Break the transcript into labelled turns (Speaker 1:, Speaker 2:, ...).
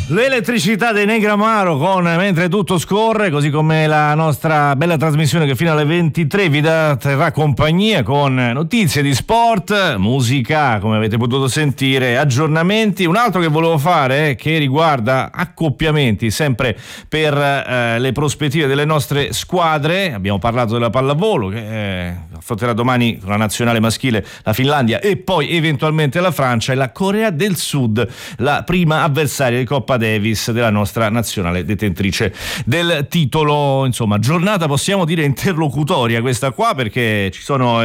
Speaker 1: L'elettricità dei Negramaro con Mentre tutto scorre, così come la nostra bella trasmissione che fino alle 23 vi terrà compagnia con notizie di sport, musica, come avete potuto sentire, aggiornamenti. Un altro che volevo fare che riguarda accoppiamenti, sempre per le prospettive delle nostre squadre. Abbiamo parlato della pallavolo che affronterà domani con la nazionale maschile la Finlandia e poi eventualmente la Francia e la Corea del Sud, la prima avversaria di Coppa Davis della nostra nazionale detentrice del titolo. Insomma, giornata possiamo dire interlocutoria questa qua, perché ci sono